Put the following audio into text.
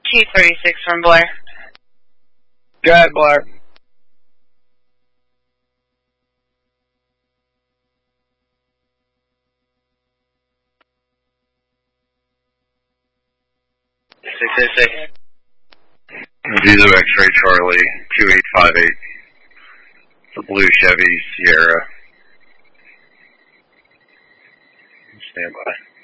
236 from Blair. Go ahead, Blair. Zulu X-Ray Charlie, 2858. The blue Chevy Sierra. Stand by.